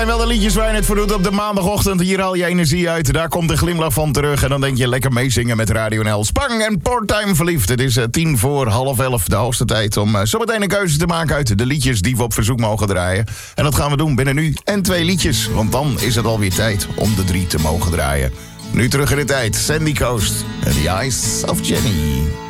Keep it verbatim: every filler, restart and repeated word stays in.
En wel de liedjes waar je het voor doet op de maandagochtend. Hier haal je energie uit. Daar komt de glimlach van terug. En dan denk je lekker meezingen met Radio N L. Spang en Porttime verliefd. Het is uh, tien voor half elf. De hoogste tijd om uh, zometeen een keuze te maken uit de liedjes die we op verzoek mogen draaien. En dat gaan we doen binnen nu en twee liedjes. Want dan is het alweer tijd om de drie te mogen draaien. Nu terug in de tijd. Sandy Coast. The Eyes of Jenny.